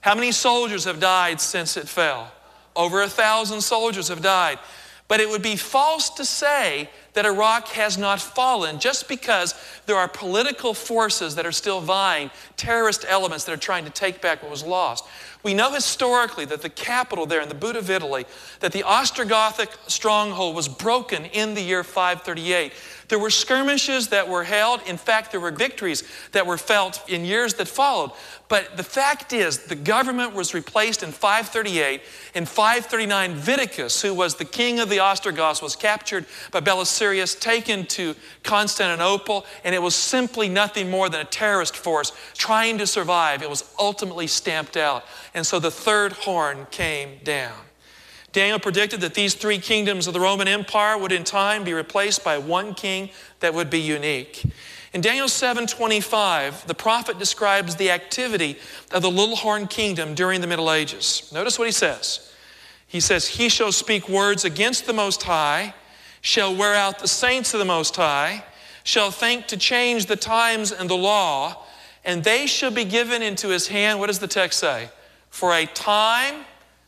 How many soldiers have died since it fell? Over 1,000 soldiers have died. But it would be false to say that Iraq has not fallen just because there are political forces that are still vying, terrorist elements that are trying to take back what was lost. We know historically that the capital there in the boot of Italy, that the Ostrogothic stronghold was broken in the year 538. There were skirmishes that were held. In fact, there were victories that were felt in years that followed. But the fact is, the government was replaced in 538. In 539, Viticus, who was the king of the Ostrogoths, was captured by Belisarius, taken to Constantinople, and it was simply nothing more than a terrorist force trying to survive. It was ultimately stamped out. And so the third horn came down. Daniel predicted that these three kingdoms of the Roman Empire would in time be replaced by one king that would be unique. In Daniel 7:25, the prophet describes the activity of the little horn kingdom during the Middle Ages. Notice what he says. He says, he shall speak words against the Most High, shall wear out the saints of the Most High, shall think to change the times and the law, and they shall be given into his hand. What does the text say? For a time,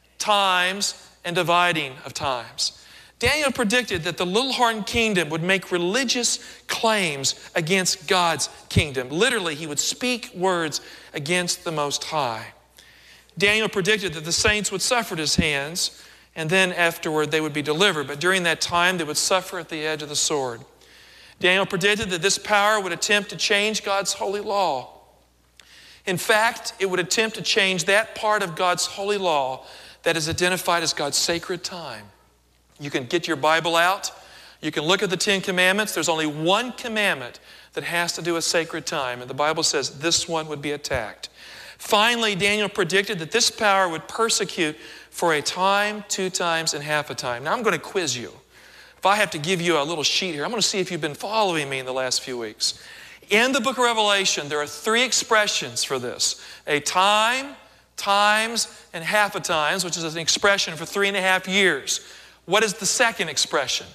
times, and dividing of times. Daniel predicted that the little horn kingdom would make religious claims against God's kingdom. Literally, he would speak words against the Most High. Daniel predicted that the saints would suffer at his hands, and then afterward they would be delivered. But during that time, they would suffer at the edge of the sword. Daniel predicted that this power would attempt to change God's holy law. In fact, it would attempt to change that part of God's holy law that is identified as God's sacred time. You can get your Bible out. You can look at the 10 Commandments. There's only one commandment that has to do with sacred time, and the Bible says this one would be attacked. Finally, Daniel predicted that this power would persecute for a time, 2 times, and half a time. Now, I'm going to quiz you. If I have to give you a little sheet here, I'm going to see if you've been following me in the last few weeks. In the book of Revelation, there are 3 expressions for this. A time, times, and half a times, which is an expression for 3.5 years. What is the second expression?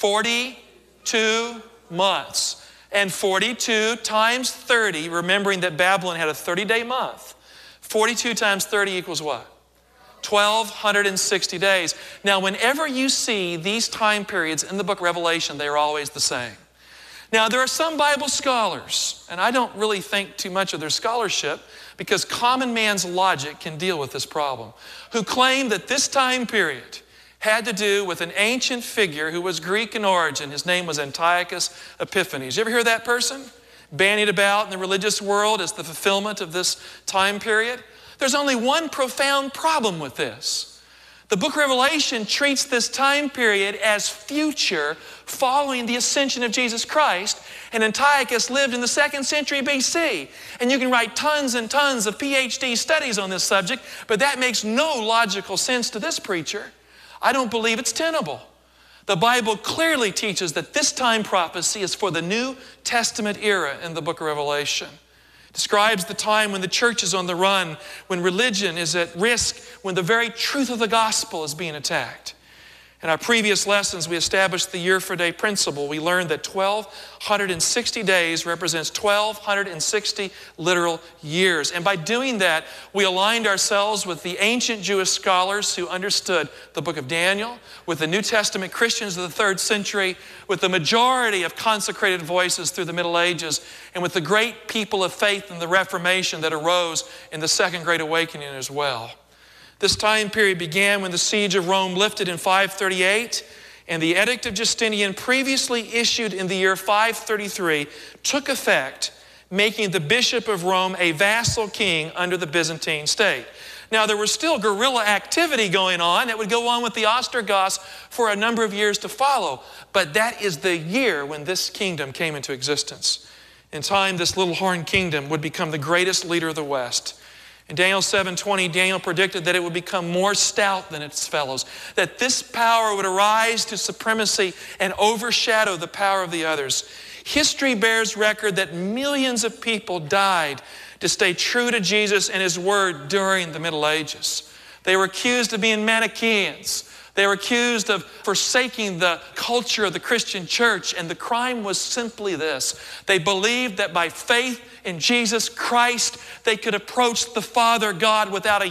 42 months. And 42 times 30, remembering that Babylon had a 30-day month. 42 times 30 equals what? 1,260 days. Now, whenever you see these time periods in the book of Revelation, they are always the same. Now, there are some Bible scholars, and I don't really think too much of their scholarship because common man's logic can deal with this problem, who claim that this time period had to do with an ancient figure who was Greek in origin. His name was Antiochus Epiphanes. You ever hear that person bandied about in the religious world as the fulfillment of this time period? There's only one profound problem with this. The book of Revelation treats this time period as future following the ascension of Jesus Christ, and Antiochus lived in the 2nd century BC. And you can write tons and tons of PhD studies on this subject, but that makes no logical sense to this preacher. I don't believe it's tenable. The Bible clearly teaches that this time prophecy is for the New Testament era in the book of Revelation. It describes the time when the church is on the run, when religion is at risk, when the very truth of the gospel is being attacked. In our previous lessons, we established the year for day principle. We learned that 1,260 days represents 1,260 literal years. And by doing that, we aligned ourselves with the ancient Jewish scholars who understood the book of Daniel, with the New Testament Christians of the 3rd century, with the majority of consecrated voices through the Middle Ages, and with the great people of faith in the Reformation that arose in the Second Great Awakening as well. This time period began when the siege of Rome lifted in 538, and the Edict of Justinian, previously issued in the year 533, took effect, making the Bishop of Rome a vassal king under the Byzantine state. Now, there was still guerrilla activity going on that would go on with the Ostrogoths for a number of years to follow, but that is the year when this kingdom came into existence. In time, this little horn kingdom would become the greatest leader of the West. In Daniel 7:20, Daniel predicted that it would become more stout than its fellows, that this power would arise to supremacy and overshadow the power of the others. History bears record that millions of people died to stay true to Jesus and his word during the Middle Ages. They were accused of being Manichaeans. They were accused of forsaking the culture of the Christian church, and the crime was simply this. They believed that by faith in Jesus Christ, they could approach the Father God without a